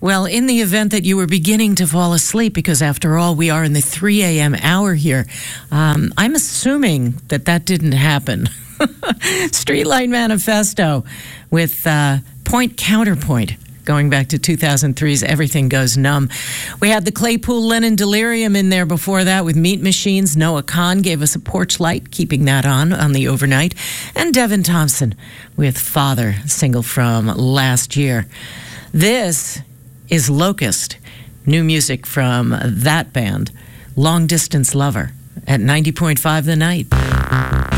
Well, in the event that you were beginning to fall asleep, because after all, we are in the 3 a.m. hour here, I'm assuming that didn't happen. Streetlight Manifesto with Point Counterpoint, going back to 2003's Everything Goes Numb. We had the Claypool Lennon Delirium in there before that with Meat Machines. Noah Kahn gave us a Porch Light, keeping that on the overnight. And Devin Thompson with Father, single from last year. This is Locust, new music from that band, Long Distance Lover, at 90.5 The Night.